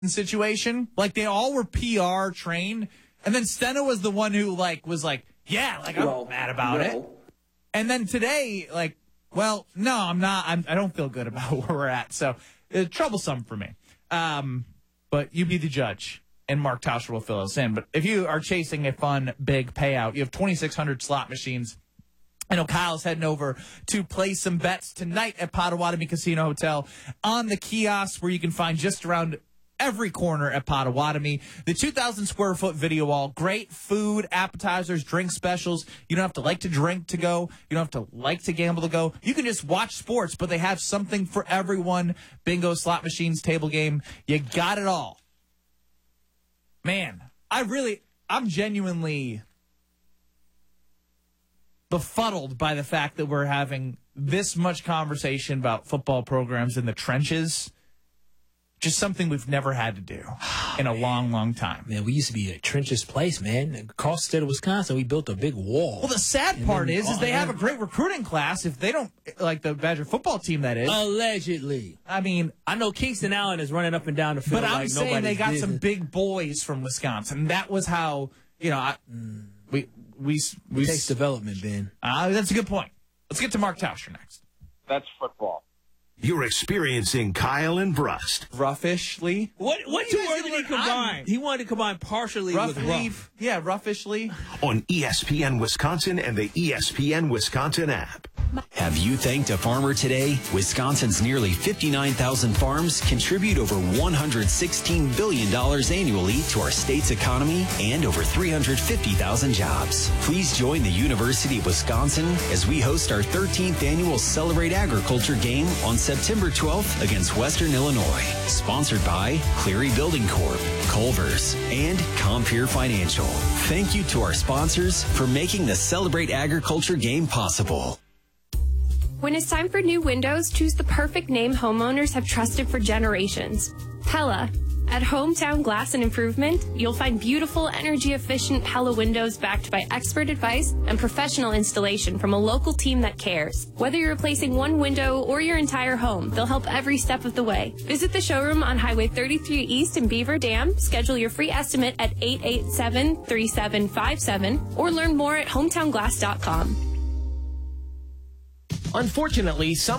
situation. Like, they all were PR trained. And then Steno was the one who, was like, yeah, I'm mad about it. And then today, well, no, I'm not. I don't feel good about where we're at. So it's troublesome for me. But you be the judge, and Mark Tauscher will fill us in. But if you are chasing a fun, big payout, you have 2,600 slot machines. I know Kyle's heading over to play some bets tonight at Potawatomi Casino Hotel on the kiosk, where you can find just around every corner at Potawatomi. The 2,000 square foot video wall, great food, appetizers, drink specials. You don't have to like to drink to go. You don't have to like to gamble to go. You can just watch sports, but they have something for everyone. Bingo, slot machines, table game. You got it all. Man, I'm genuinely befuddled by the fact that we're having this much conversation about football programs in the trenches. Just something we've never had to do in a long, long time. Man, we used to be a trenches place, man. Across the state of Wisconsin, we built a big wall. Well, the sad part is they have a great recruiting class. If they don't, like the Badger football team, that is. Allegedly. I mean, I know Kingston Allen is running up and down the field. But I'm saying they got some big boys from Wisconsin. That was how, we takes development, Ben. That's a good point. Let's get to Mark Tauscher next. That's football. You're experiencing Kyle and Brust. Roughishly. What two words did he combine? He wanted to combine partially with rough. Yeah, roughishly. On ESPN Wisconsin and the ESPN Wisconsin app. Have you thanked a farmer today? Wisconsin's nearly 59,000 farms contribute over $116 billion annually to our state's economy and over 350,000 jobs. Please join the University of Wisconsin as we host our 13th annual Celebrate Agriculture game on September 12th against Western Illinois. Sponsored by Cleary Building Corp., Culver's, and Compeer Financial. Thank you to our sponsors for making the Celebrate Agriculture game possible. When it's time for new windows, choose the perfect name homeowners have trusted for generations. Pella. At Hometown Glass and Improvement, you'll find beautiful, energy-efficient Pella windows backed by expert advice and professional installation from a local team that cares. Whether you're replacing one window or your entire home, they'll help every step of the way. Visit the showroom on Highway 33 East in Beaver Dam. Schedule your free estimate at 887-3757 or learn more at hometownglass.com. Unfortunately, some